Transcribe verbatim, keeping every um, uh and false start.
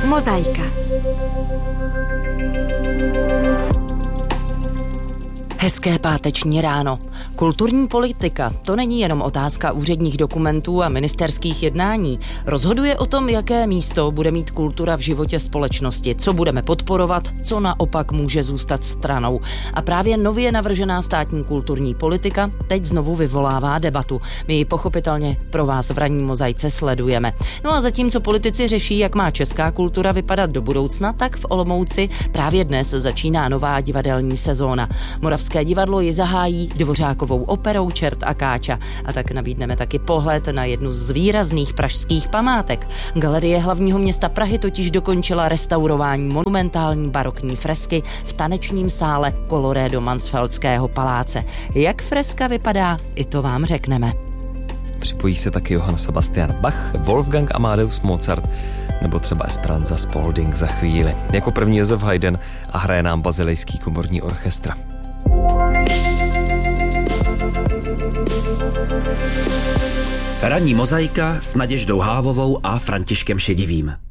Mozaika. Hezké páteční ráno. Kulturní politika, to není jenom otázka úředních dokumentů a ministerských jednání. Rozhoduje o tom, jaké místo bude mít kultura v životě společnosti, co budeme podporovat, co naopak může zůstat stranou. A právě nově navržená státní kulturní politika teď znovu vyvolává debatu. My ji pochopitelně pro vás v ranní mozaice sledujeme. No a zatímco politici řeší, jak má česká kultura vypadat do budoucna, tak v Olomouci právě dnes začíná nová divadelní sezóna. Moravské divadlo ji zahájí Dvořákovou operou Čert a Káča. A tak nabídneme taky pohled na jednu z výrazných pražských památek. Galerie hlavního města Prahy totiž dokončila restaurování monumentální barokní fresky v tanečním sále Colloredo Mansfeldského paláce. Jak freska vypadá, i to vám řekneme. Připojí se taky Johann Sebastian Bach, Wolfgang Amadeus Mozart nebo třeba Esperanza Spalding za chvíli. Jako první Josef Haydn a hraje nám Bazilejský komorní orchestr. Ranní mozaika s Naděždou Hávovou a Františkem Šedivým.